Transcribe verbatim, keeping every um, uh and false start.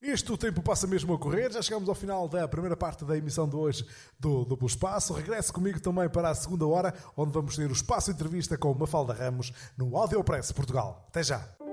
Isto, o tempo passa mesmo a correr. Já chegamos ao final da primeira parte da emissão de hoje do Duplo Espaço. Regresse comigo também para a segunda hora, onde vamos ter o Espaço Entrevista com Mafalda Ramos no Audiopress Portugal. Até já!